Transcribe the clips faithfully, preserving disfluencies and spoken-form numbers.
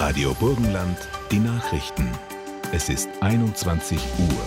Radio Burgenland, die Nachrichten. Es ist einundzwanzig Uhr.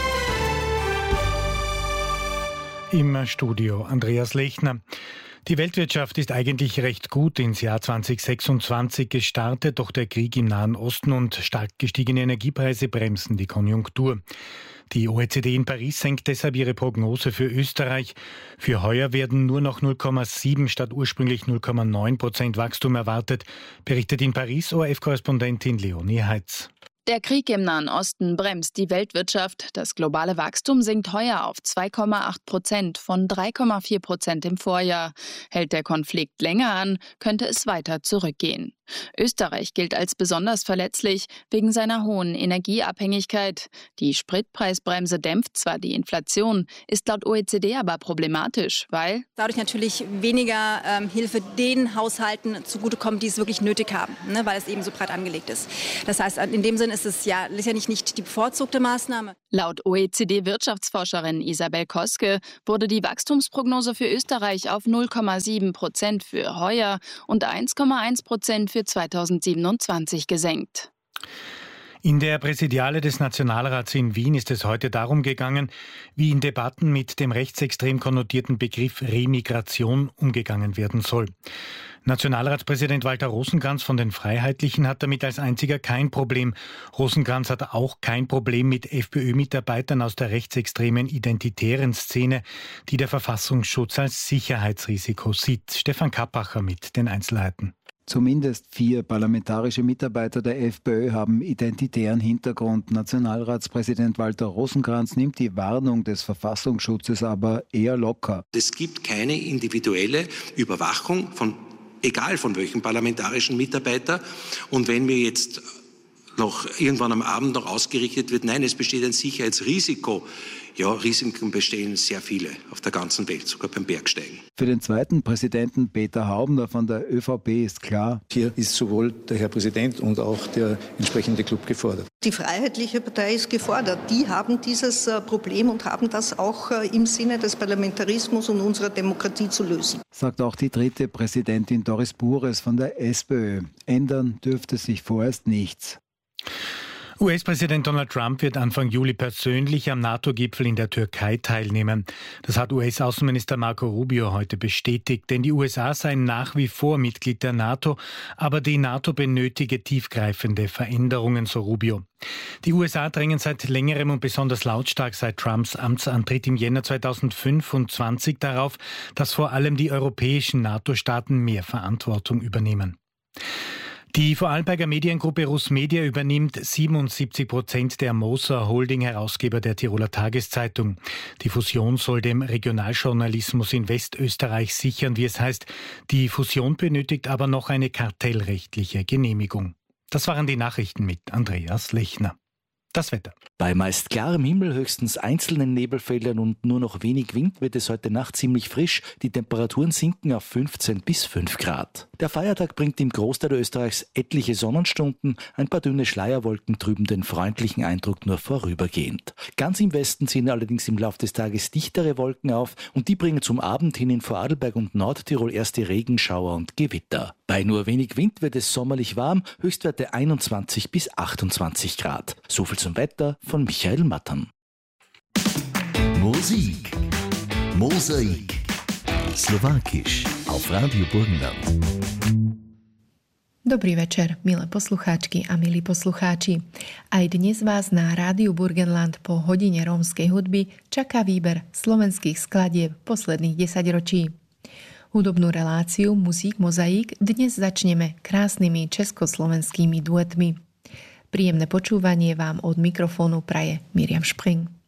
Im Studio Andreas Lechner. Die Weltwirtschaft ist eigentlich recht gut ins Jahr zweitausendsechsundzwanzig gestartet, doch der Krieg im Nahen Osten und stark gestiegene Energiepreise bremsen die Konjunktur. Die O E C D in Paris senkt deshalb ihre Prognose für Österreich. Für heuer werden nur noch null Komma sieben statt ursprünglich null Komma neun Prozent Wachstum erwartet, berichtet in Paris O R F-Korrespondentin Leonie Heitz. Der Krieg im Nahen Osten bremst die Weltwirtschaft. Das globale Wachstum sinkt heuer auf zwei Komma acht Prozent von drei Komma vier Prozent im Vorjahr. Hält der Konflikt länger an, könnte es weiter zurückgehen. Österreich gilt als besonders verletzlich wegen seiner hohen Energieabhängigkeit. Die Spritpreisbremse dämpft zwar die Inflation, ist laut O E C D aber problematisch, weil dadurch natürlich weniger ähm, Hilfe den Haushalten zugutekommt, die es wirklich nötig haben, ne, weil es eben so breit angelegt ist. Das heißt, in dem Sinn ist es ja sicherlich nicht die bevorzugte Maßnahme. Laut O E C D-Wirtschaftsforscherin Isabel Koske wurde die Wachstumsprognose für Österreich auf null Komma sieben Prozent für heuer und eins Komma eins Prozent für zweitausendsiebenundzwanzig gesenkt. In der Präsidiale des Nationalrats in Wien ist es heute darum gegangen, wie in Debatten mit dem rechtsextrem konnotierten Begriff Remigration umgegangen werden soll. Nationalratspräsident Walter Rosenkranz von den Freiheitlichen hat damit als einziger kein Problem. Rosenkranz hat auch kein Problem mit FPÖ-Mitarbeitern aus der rechtsextremen identitären Szene, die der Verfassungsschutz als Sicherheitsrisiko sieht. Stefan Kappacher mit den Einzelheiten. Zumindest vier parlamentarische Mitarbeiter der FPÖ haben identitären Hintergrund. Nationalratspräsident Walter Rosenkranz nimmt die Warnung des Verfassungsschutzes aber eher locker. Es gibt keine individuelle Überwachung von egal von welchem parlamentarischen Mitarbeiter. Und wenn mir jetzt noch irgendwann am Abend noch ausgerichtet wird, nein, es besteht ein Sicherheitsrisiko. Ja, Risiken bestehen sehr viele auf der ganzen Welt, sogar beim Bergsteigen. Für den zweiten Präsidenten Peter Haubner von der ÖVP ist klar: Hier ist sowohl der Herr Präsident und auch der entsprechende Club gefordert. Die Freiheitliche Partei ist gefordert. Die haben dieses Problem und haben das auch im Sinne des Parlamentarismus und unserer Demokratie zu lösen. Sagt auch die dritte Präsidentin Doris Bures von der SPÖ. Ändern dürfte sich vorerst nichts. U S-Präsident Donald Trump wird Anfang Juli persönlich am NATO-Gipfel in der Türkei teilnehmen. Das hat U S-Außenminister Marco Rubio heute bestätigt, denn die U S A seien nach wie vor Mitglied der NATO, aber die NATO benötige tiefgreifende Veränderungen, so Rubio. Die U S A drängen seit längerem und besonders lautstark seit Trumps Amtsantritt im Jänner zweitausendfünfundzwanzig darauf, dass vor allem die europäischen NATO-Staaten mehr Verantwortung übernehmen. Die Vorarlberger Mediengruppe Rusmedia übernimmt siebenundsiebzig Prozent der Moser Holding, Herausgeber der Tiroler Tageszeitung. Die Fusion soll dem Regionaljournalismus in Westösterreich sichern, wie es heißt. Die Fusion benötigt aber noch eine kartellrechtliche Genehmigung. Das waren die Nachrichten mit Andreas Lechner. Das Wetter. Bei meist klarem Himmel, höchstens einzelnen Nebelfeldern und nur noch wenig Wind wird es heute Nacht ziemlich frisch. Die Temperaturen sinken auf fünfzehn bis fünf Grad. Der Feiertag bringt im Großteil Österreichs etliche Sonnenstunden. Ein paar dünne Schleierwolken trüben den freundlichen Eindruck nur vorübergehend. Ganz im Westen ziehen allerdings im Laufe des Tages dichtere Wolken auf und die bringen zum Abend hin in Vorarlberg und Nordtirol erste Regenschauer und Gewitter. Bei nur wenig Wind wird es sommerlich warm, Höchstwerte einundzwanzig bis achtundzwanzig Grad. So viel zum Wetter von Michael Mattern. Musik. Mosaik. Slowakisch auf Radio Burgenland. Dobrý večer, milé poslucháčky a milí poslucháči. Aj dnes vás na Rádiu Burgenland po hodine rómskej hudby čaká výber slovenských skladieb posledných desaťročí. Hudobnú reláciu Musík mozaík dnes začneme krásnymi československými duetmi. Príjemné počúvanie vám od mikrofónu praje Miriam Špring.